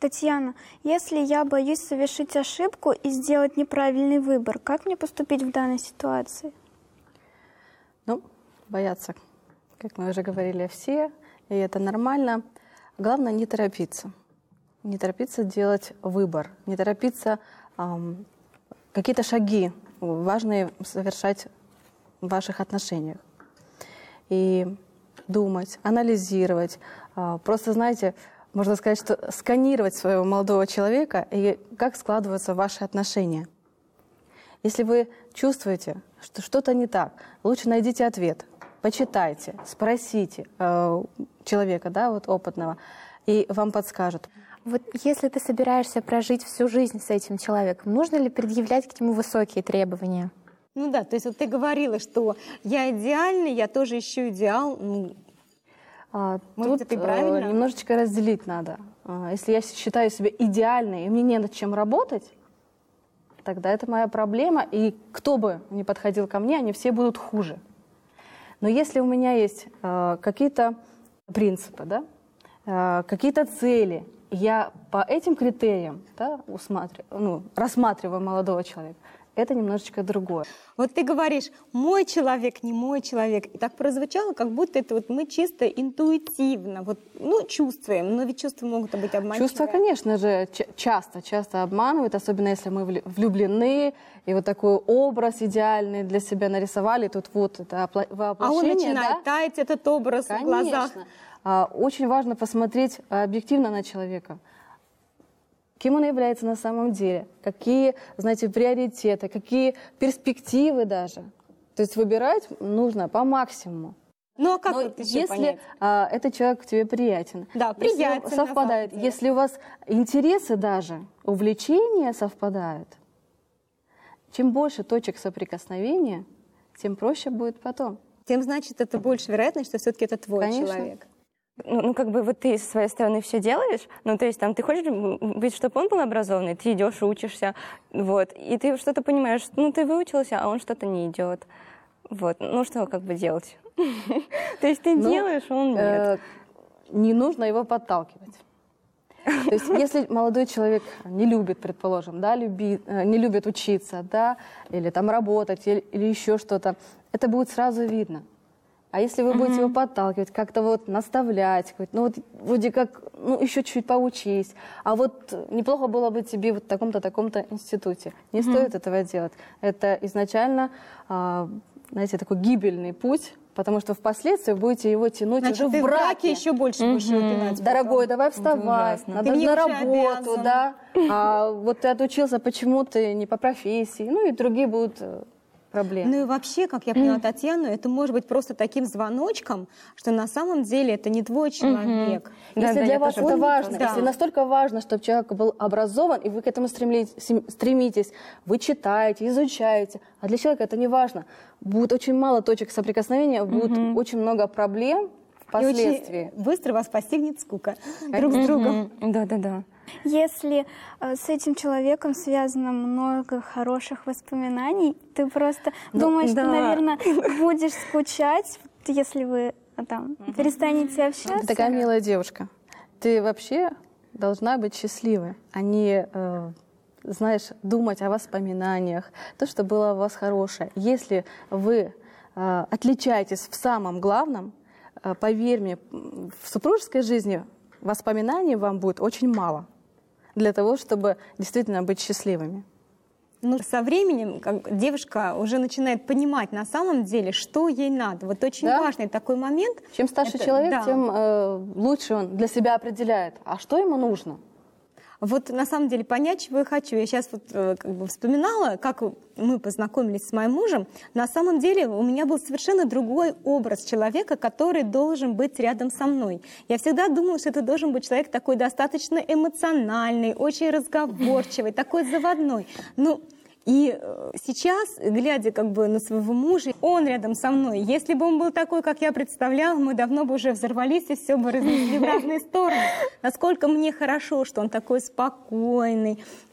Татьяна, если я боюсь совершить ошибку и сделать неправильный выбор, как мне поступить в данной ситуации? Ну, бояться, как мы уже говорили, все, и это нормально. Главное не торопиться. Не торопиться делать выбор, не торопиться какие-то шаги важные совершать в ваших отношениях. И думать, анализировать. Просто, знаете, можно сказать, что сканировать своего молодого человека и как складываются ваши отношения. Если вы чувствуете, что что-то не так, лучше найдите ответ, почитайте, спросите человека, да, вот опытного, и вам подскажут. Вот если ты собираешься прожить всю жизнь с этим человеком, нужно ли предъявлять к нему высокие требования? Ну да, то есть вот ты говорила, что я идеальный, я тоже ищу идеал. Может, Тут это и правильно? немножечко разделить надо. Если я считаю себя идеальной, и мне не над чем работать, тогда это моя проблема, и кто бы ни подходил ко мне, они все будут хуже. Но если у меня есть какие-то принципы, да, какие-то цели, я по этим критериям, да, рассматриваю молодого человека, это немножечко другое. Вот ты говоришь, мой человек, не мой человек. И так прозвучало, как будто это вот мы чисто интуитивно, вот, чувствуем. Но ведь чувства могут быть обманчивые. Чувства, конечно же, часто обманывают, особенно если мы влюблены, и вот такой образ идеальный для себя нарисовали, тут вот это воплощение. А он начинает таять, этот образ, конечно, в глазах. Очень важно посмотреть объективно на человека. Кем он является на самом деле, какие, знаете, приоритеты, какие перспективы даже. То есть выбирать нужно по максимуму. Ну а как Но вот еще если понять? Этот человек тебе приятен, Да, приятен, если совпадает, если у вас интересы даже, увлечения совпадают, чем больше точек соприкосновения, тем проще будет потом. Тем, значит, это больше вероятность, что все-таки это твой человек. Как бы вот ты со своей стороны все делаешь, то есть там ты хочешь быть, чтобы он был образованный, ты идешь, учишься, вот, и ты что-то понимаешь, ты выучился, а он что-то не идет, вот, что как бы делать? То есть ты делаешь, а он нет. Не нужно его подталкивать. То есть если молодой человек не любит, предположим, да, не любит учиться, да, или там работать, или еще что-то, это будет сразу видно. А если вы будете его подталкивать, как-то вот наставлять, вроде как, еще чуть-чуть поучись, а вот неплохо было бы тебе вот в таком-то институте. Не стоит этого делать. Это изначально, знаете, такой гибельный путь, потому что впоследствии будете его тянуть уже в браке. Еще больше будешь его пинать. Дорогой, давай вставай, надо на работу, да. А вот ты отучился, почему ты не по профессии, и другие будут проблемы. Ну и вообще, как я поняла Татьяну, это может быть просто таким звоночком, что на самом деле это не твой человек. Если для вас это важно, если настолько важно, чтобы человек был образован, и вы к этому стремитесь, вы читаете, изучаете, а для человека это не важно. Будет очень мало точек соприкосновения, будет очень много проблем впоследствии. И очень быстро вас постигнет скука друг с другом. Да. Если с этим человеком связано много хороших воспоминаний, ты просто думаешь, что, наверное, будешь скучать, если вы перестанете общаться. Ты такая милая девушка. Ты вообще должна быть счастливой, а не, думать о воспоминаниях, то, что было у вас хорошее. Если вы отличаетесь в самом главном, поверь мне, в супружеской жизни воспоминаний вам будет очень мало для того, чтобы действительно быть счастливыми. Со временем девушка уже начинает понимать на самом деле, что ей надо. Вот очень важный такой момент. Чем старше человек, тем лучше он для себя определяет, а что ему нужно. Вот на самом деле понять, чего я хочу. Я сейчас вспоминала, как мы познакомились с моим мужем. На самом деле у меня был совершенно другой образ человека, который должен быть рядом со мной. Я всегда думала, что это должен быть человек такой достаточно эмоциональный, очень разговорчивый, такой заводной. И сейчас, глядя на своего мужа, он рядом со мной. Если бы он был такой, как я представляла, мы давно бы уже взорвались и все бы разнесли в разные стороны. Насколько мне хорошо, что он такой спокойный,